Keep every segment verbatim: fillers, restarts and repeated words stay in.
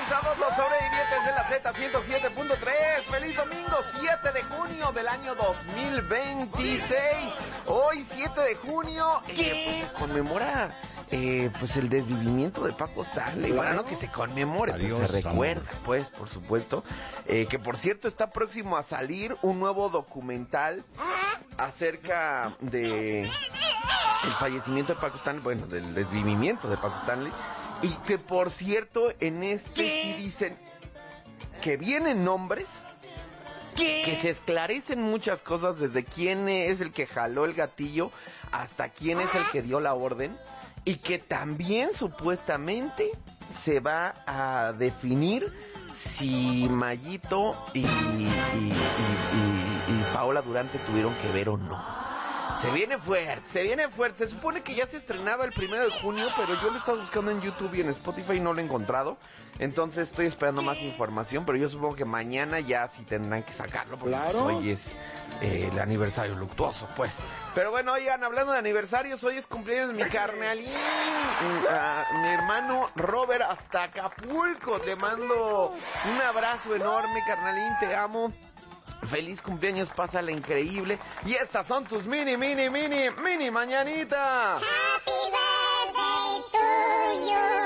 sintonizados los sobrevivientes de la Z ciento siete punto tres. Feliz domingo, siete de junio del año dos mil veintiséis. Hoy, siete de junio, eh, pues se conmemora eh, pues el desvivimiento de Paco Stanley. Claro, bueno, no que se conmemore, pues se recuerda, amor. Pues, por supuesto, eh, que por cierto está próximo a salir un nuevo documental acerca de el fallecimiento de Paco Stanley, bueno, del desvivimiento de Paco Stanley. Y que por cierto, en este ¿Qué? sí dicen que vienen nombres, ¿Qué? que se esclarecen muchas cosas, desde quién es el que jaló el gatillo hasta quién es el que dio la orden, y que también supuestamente se va a definir si Mayito y, y, y, y, y Paola Durante tuvieron que ver o no. Se viene fuerte, se viene fuerte. Se supone que ya se estrenaba el primero de junio, pero yo lo he estado buscando en YouTube y en Spotify y no lo he encontrado. Entonces estoy esperando más información, pero yo supongo que mañana ya sí tendrán que sacarlo, porque claro, hoy es eh, el aniversario luctuoso, pues. Pero bueno, oigan, hablando de aniversarios, hoy es cumpleaños de mi carnalín, uh, mi hermano Robert hasta Acapulco. Te mando un abrazo enorme, carnalín, te amo. Feliz cumpleaños, pásala increíble. Y estas son tus mini, mini, mini, mini mañanitas. Happy birthday to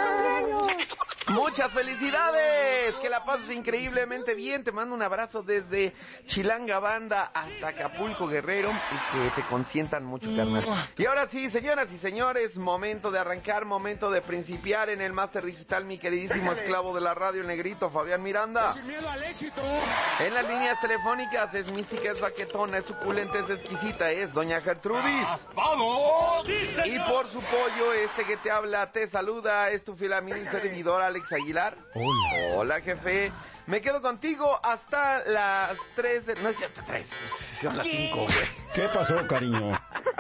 you. Muchas felicidades, que la pases increíblemente bien. Te mando un abrazo desde Chilanga Banda hasta Acapulco, Guerrero, y que te consientan mucho, carnal. Y ahora sí, señoras y señores, momento de arrancar, momento de principiar en el máster digital, mi queridísimo esclavo de la radio, el negrito Fabián Miranda. Sin miedo al éxito. En las líneas telefónicas es mística, es baquetona, es suculenta, es exquisita, es doña Gertrudis. ¡Vamos! Y por su pollo, este que te habla, te saluda, es tu fiel amigo y servidor Alex Aguilar. Hola. Hola, jefe. Me quedo contigo hasta las tres de... No es cierto, tres. Son las cinco, güey. ¿Qué pasó, cariño?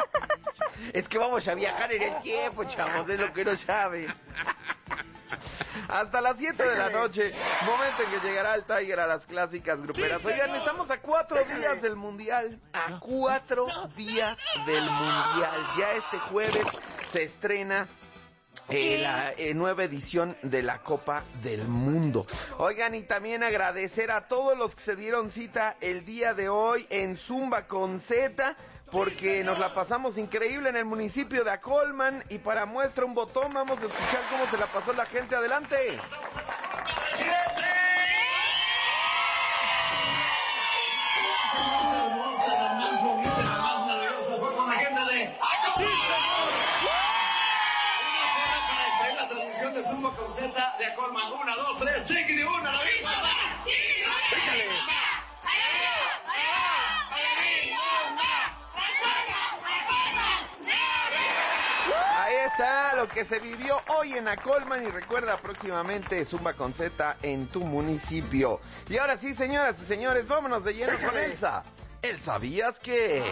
Es que vamos a viajar en el tiempo, chavos, es lo que no saben. Hasta las siete de la noche, momento en que llegará el Tiger a las clásicas gruperas. Oigan, estamos a cuatro días del Mundial. A cuatro días del Mundial. Ya este jueves se estrena Eh, la eh, nueva edición de la Copa del Mundo. Oigan, y también agradecer a todos los que se dieron cita el día de hoy en Zumba con Z, porque nos la pasamos increíble en el municipio de Acolman, y para muestra un botón vamos a escuchar cómo se la pasó la gente. Adelante. De Zumba con Z de Acolman. Una, dos, tres, chiqui de una, la misma. Échale. Ahí está lo que se vivió hoy en Acolman, y recuerda próximamente Zumba con Z en tu municipio. Y ahora sí, señoras y señores, vámonos de lleno con Elsa. ¿El sabías que?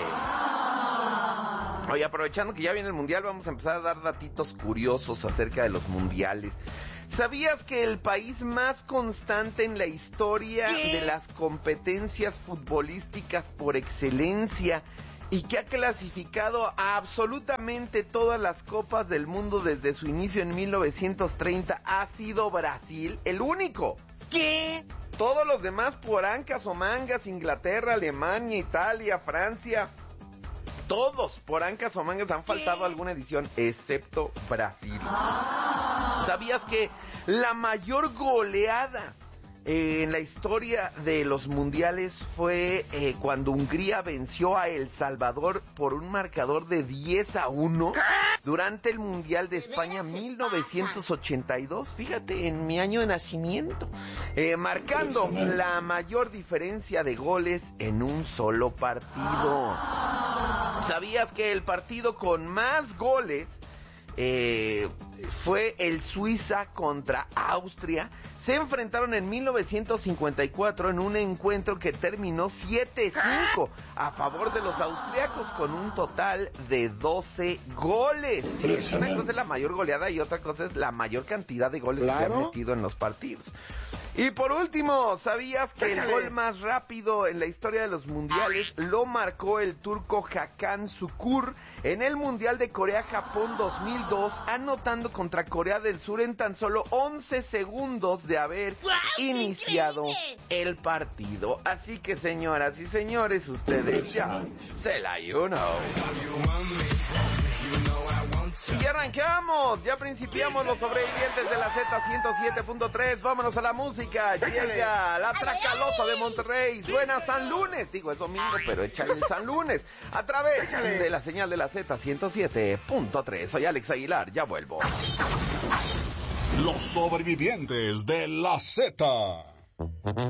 Oye, aprovechando que ya viene el mundial, vamos a empezar a dar datitos curiosos acerca de los mundiales. ¿Sabías que el país más constante en la historia ¿Qué? de las competencias futbolísticas por excelencia, y que ha clasificado a absolutamente todas las copas del mundo desde su inicio en mil novecientos treinta, ha sido Brasil? El único. ¿Qué? Todos los demás por ancas o mangas, Inglaterra, Alemania, Italia, Francia, todos por ancas o mangas han faltado alguna edición, excepto Brasil. ¿Sabías que la mayor goleada eh, en la historia de los mundiales fue eh, cuando Hungría venció a El Salvador por un marcador de diez a uno durante el Mundial de España mil novecientos ochenta y dos? Fíjate, en mi año de nacimiento, eh, marcando la mayor diferencia de goles en un solo partido. ¿Sabías que el partido con más goles eh, fue el Suiza contra Austria? Se enfrentaron en mil novecientos cincuenta y cuatro en un encuentro que terminó siete cinco a favor de los austriacos, con un total de doce goles. Sí, una cosa es la mayor goleada y otra cosa es la mayor cantidad de goles ¿Claro? que se han metido en los partidos. Y por último, ¿sabías que el gol más rápido en la historia de los mundiales lo marcó el turco Hakan Şükür en el Mundial de Corea-Japón dos mil dos, anotando contra Corea del Sur en tan solo once segundos de haber ¡Guau, iniciado increíble! el partido? Así que, señoras y señores, ustedes ya se la you know. Y arrancamos, ya principiamos los sobrevivientes de la Z ciento siete punto tres, vámonos a la música, llega la Tracalosa de Monterrey, suena San Lunes, digo es domingo, pero échale el San Lunes, a través de la señal de la Z ciento siete punto tres, soy Alex Aguilar, ya vuelvo. Los sobrevivientes de la Z.